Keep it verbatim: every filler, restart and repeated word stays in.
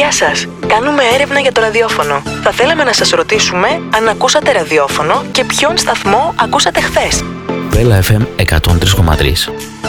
Γεια σας! Κάνουμε έρευνα για το ραδιόφωνο. Θα θέλαμε να σας ρωτήσουμε αν ακούσατε ραδιόφωνο και ποιον σταθμό ακούσατε χθες. Bella εφ εμ εκατόν τρία κόμμα τρία.